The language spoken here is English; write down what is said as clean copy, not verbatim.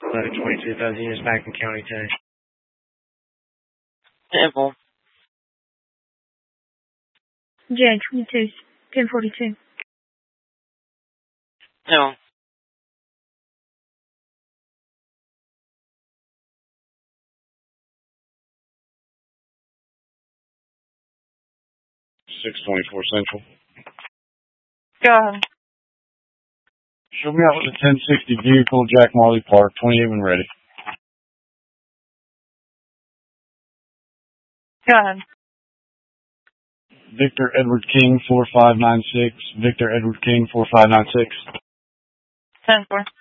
1122,000 units back in County 10. Temple. J22, 1042. No. Central. Go ahead. Show me out with a 1060 vehicle, Jack Marley Park, 28 when ready. Go ahead. Victor Edward King, 4596. Victor Edward King, 4596. 10-4.